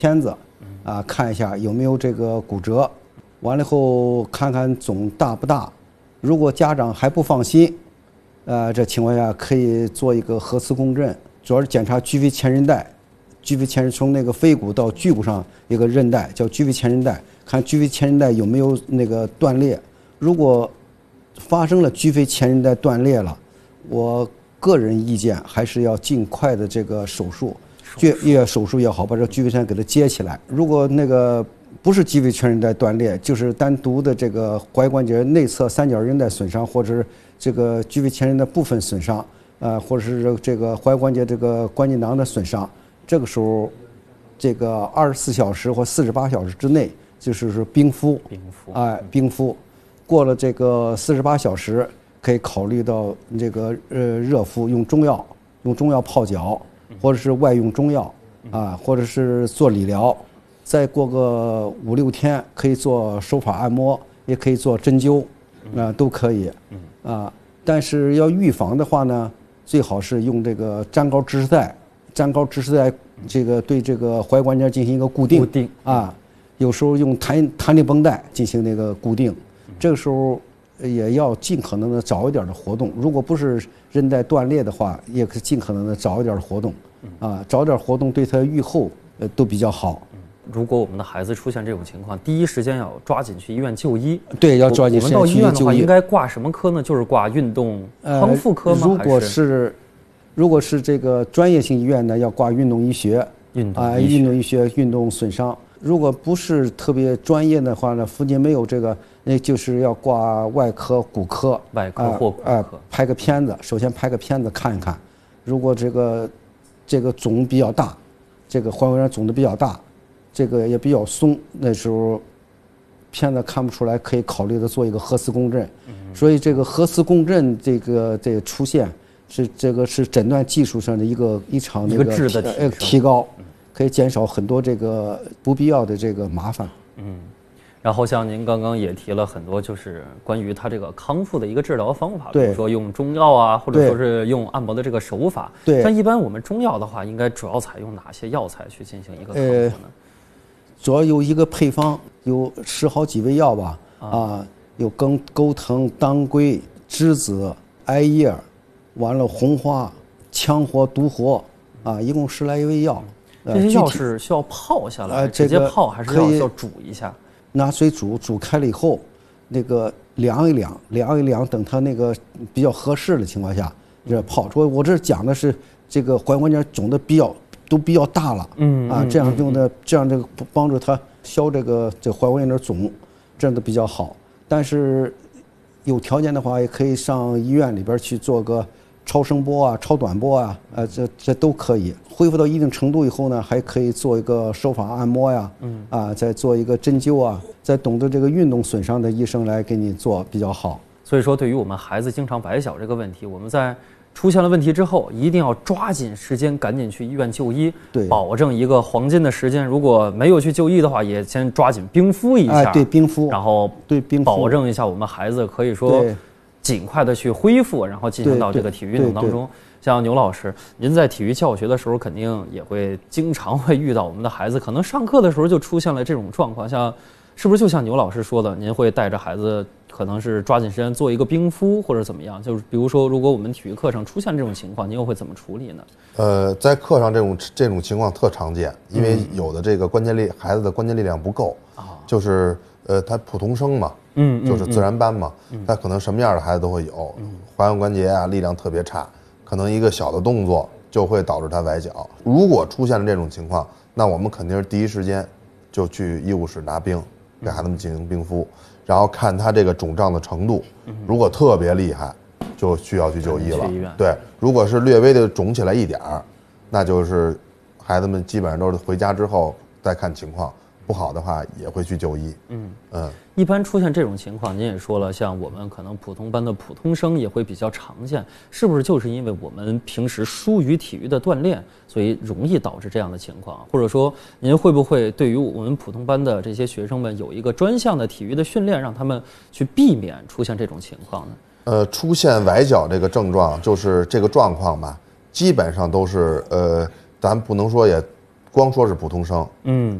片子，看一下有没有这个骨折，完了以后看看肿大不大。如果家长还不放心，这情况下可以做一个核磁共振，主要是检查巨腓前韧带。巨腓前从那个腓骨到距骨上一个韧带叫巨腓前韧带，看巨腓前韧带有没有那个断裂。如果发生了巨腓前韧带断裂了，我个人意见还是要尽快的这个手术，越手术越好，把这巨腓前给它接起来。如果那个不是巨腓前韧带断裂，就是单独的这个踝关节内侧三角韧带损伤，或者是这个巨腓前韧带部分损伤，或者是这个踝关节这个关节囊的损伤。这个时候，这个24小时或48小时之内，就是冰敷，冰敷，过了这个48小时，可以考虑到这个热敷，用中药泡脚，或者是外用中药或者是做理疗，再过个5、6天，可以做手法按摩，也可以做针灸，都可以，但是要预防的话呢，最好是用这个粘膏支持带。粘膏支持带这个对这个踝关节进行一个固定有时候用弹力绷带进行那个固定，这个时候也要尽可能的早一点的活动。如果不是韧带断裂的话，也可以尽可能的早一点的活动早点活动对他愈后都比较好。 如果我们的孩子出现这种情况，第一时间要抓紧去医院就医。 对，要抓紧时间去医院就医。 我们到医院的话，应该挂什么科呢？就是挂运动康复科吗？ 如果是这个专业性医院呢，要挂运动医学，运动医学运动损伤。如果不是特别专业的话呢，附近没有这个，那就是要挂外科、骨科。 外科或骨科。 拍个片子，首先拍个片子看一看。如果这个肿比较大，这个踝关节肿的比较大，这个也比较松，那时候片子看不出来，可以考虑的做一个核磁共振。所以这个核磁共振这个出现。是诊断技术上的一场那个质的提高，可以减少很多这个不必要的这个麻烦。 然后像您刚刚也提了很多，就是关于他这个康复的一个治疗方法，比如说用中药或者说是用按摩的这个手法。 对。 像一般我们中药的话，应该主要采用哪些药材去进行一个康复呢？ 主要有一个配方，有10好几味药吧。有钩藤、当归、栀子、艾叶。完了，红花、羌活、独活，一共10来味药。 这些药是需要泡下来，直接泡还是要煮一下？ 拿水煮开了以后，那个凉一凉，等它那个比较合适的情况下，这泡。我这讲的是这个踝关节肿的都比较大了，这样这个帮助它消这踝关节肿，这样的比较好。但是有条件的话，也可以上医院里边去做个超声波超短波这都可以。恢复到一定程度以后呢，还可以做一个手法按摩再做一个针灸再懂得这个运动损伤的医生来给你做比较好。 所以说，对于我们孩子经常崴脚这个问题，我们在出现了问题之后，一定要抓紧时间，赶紧去医院就医， 对， 保证一个黄金的时间。如果没有去就医的话，也先抓紧冰敷一下， 对，冰敷， 然后保证一下我们孩子可以说尽快的去恢复，然后进行到这个体育运动当中。像牛老师，您在体育教学的时候，肯定也会经常会遇到我们的孩子，可能上课的时候就出现了这种状况，是不是就像牛老师说的，您会带着孩子可能是抓紧时间做一个冰敷或者怎么样？就是比如说，如果我们体育课上出现这种情况，您又会怎么处理呢？ 在课上这种情况特常见，因为有的这个孩子的关节力量不够就是他普通生嘛，就是自然班嘛，他可能什么样的孩子都会有，踝关节力量特别差，可能一个小的动作就会导致他崴脚。如果出现了这种情况，那我们肯定是第一时间就去医务室拿冰，给孩子们进行冰敷，然后看他这个肿胀的程度，如果特别厉害，就需要去就医了。对，如果是略微的肿起来一点儿，那就是孩子们基本上都是回家之后再看情况，不好的话也会去就医。 一般出现这种情况，您也说了，像我们可能普通班的普通生也会比较常见，是不是就是因为我们平时疏于体育的锻炼，所以容易导致这样的情况？或者说，您会不会对于我们普通班的这些学生们有一个专项的体育的训练，让他们去避免出现这种情况呢？ 出现崴脚这个症状，就是这个状况吧，基本上都是咱不能说也光说是普通生，